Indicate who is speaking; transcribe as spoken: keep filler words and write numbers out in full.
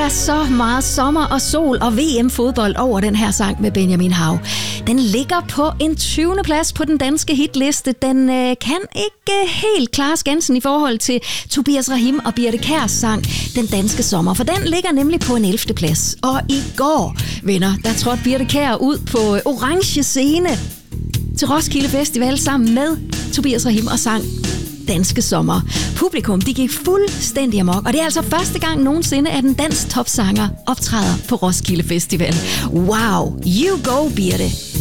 Speaker 1: der så meget sommer og sol og V M-fodbold over den her sang med Benjamin Hav. Den ligger på en tyvende plads på den danske hitliste. Den øh, kan ikke helt klare skansen i forhold til Tobias Rahim og Birthe Kjærs sang Den Danske Sommer, for den ligger nemlig på en ellevte plads. Og i går, venner, der trådte Birthe Kjær ud på orange scene til Roskilde Festival sammen med Tobias Rahim og sang Danske Sommer. Publikum, de gik fuldstændig amok, og det er altså første gang nogensinde, at en dansk topsanger optræder på Roskilde Festival. Wow, you go, Birthe!